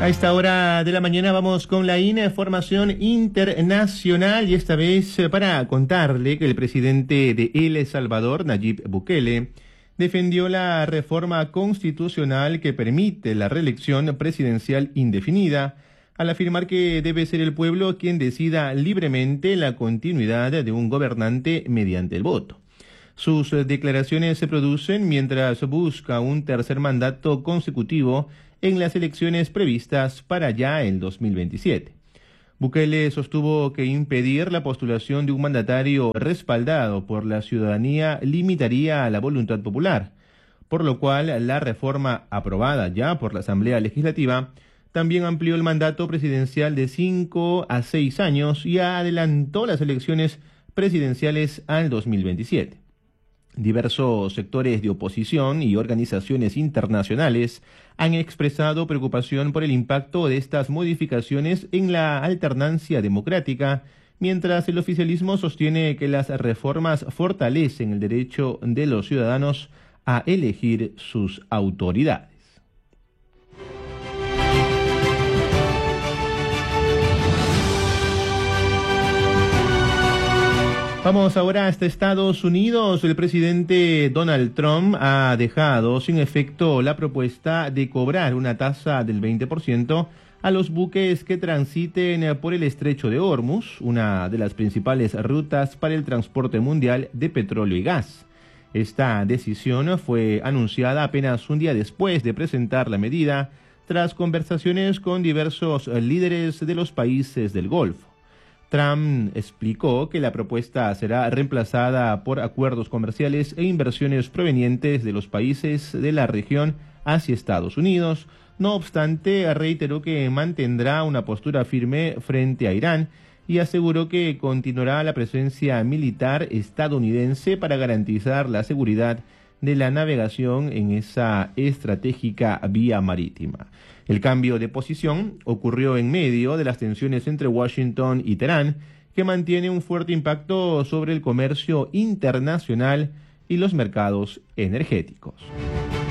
A esta hora de la mañana vamos con la información internacional y esta vez para contarle que el presidente de El Salvador, Nayib Bukele, defendió la reforma constitucional que permite la reelección presidencial indefinida, al afirmar que debe ser el pueblo quien decida libremente la continuidad de un gobernante mediante el voto. Sus declaraciones se producen mientras busca un tercer mandato consecutivo en las elecciones previstas para ya el 2027. Bukele sostuvo que impedir la postulación de un mandatario respaldado por la ciudadanía limitaría a la voluntad popular, por lo cual la reforma aprobada ya por la Asamblea Legislativa también amplió el mandato presidencial de 5 a 6 años y adelantó las elecciones presidenciales al 2027. Diversos sectores de oposición y organizaciones internacionales han expresado preocupación por el impacto de estas modificaciones en la alternancia democrática, mientras el oficialismo sostiene que las reformas fortalecen el derecho de los ciudadanos a elegir sus autoridades. Vamos ahora hasta Estados Unidos. El presidente Donald Trump ha dejado sin efecto la propuesta de cobrar una tasa del 20% a los buques que transiten por el estrecho de Hormuz, una de las principales rutas para el transporte mundial de petróleo y gas. Esta decisión fue anunciada apenas un día después de presentar la medida, tras conversaciones con diversos líderes de los países del Golfo. Trump explicó que la propuesta será reemplazada por acuerdos comerciales e inversiones provenientes de los países de la región hacia Estados Unidos. No obstante, reiteró que mantendrá una postura firme frente a Irán y aseguró que continuará la presencia militar estadounidense para garantizar la seguridad de la navegación en esa estratégica vía marítima. El cambio de posición ocurrió en medio de las tensiones entre Washington y Teherán, que mantiene un fuerte impacto sobre el comercio internacional y los mercados energéticos.